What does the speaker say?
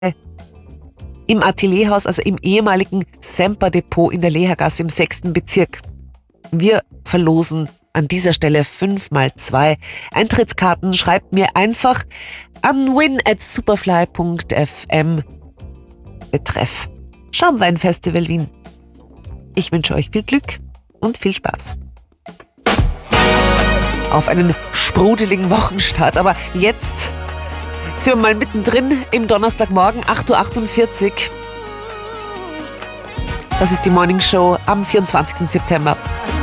im Atelierhaus, also im ehemaligen Semper-Depot in der Lehergasse im 6. Bezirk. Wir verlosen an dieser Stelle 5x2 Eintrittskarten. Schreibt mir einfach an win@superfly.fm betreff Schaumweinfestival Wien. Ich wünsche euch viel Glück und viel Spaß. Auf einen sprudeligen Wochenstart. Aber jetzt sind wir mal mittendrin im Donnerstagmorgen, 8:48 Uhr. Das ist die Morning Show am 24. September.